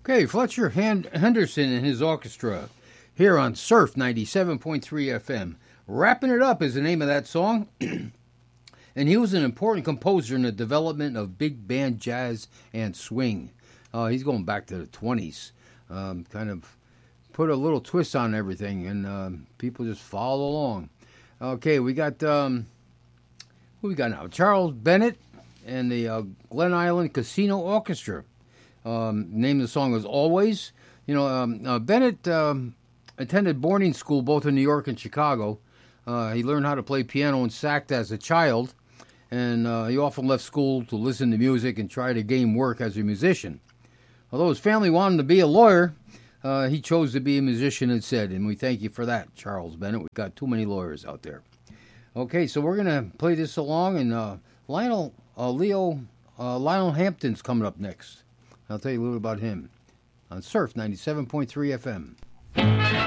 Okay, Fletcher Henderson and his orchestra here on Surf 97.3 FM. Wrapping It Up is the name of that song. And he was an important composer in the development of big band jazz and swing. He's going back to the 20s. Kind of put a little twist on everything, and people just followed along. Okay, we got, who we got now? Charles Bennett and the Glen Island Casino Orchestra. Name of the song is Always. You know, Bennett attended boarding school both in New York and Chicago. He learned how to play piano and sax as a child, and he often left school to listen to music and try to gain work as a musician. Although his family wanted him to be a lawyer, he chose to be a musician instead, and we thank you for that, Charles Bennett. We've got too many lawyers out there. Okay, so we're going to play this along, and Lionel Hampton's coming up next. I'll tell you a little about him on Surf 97.3 FM.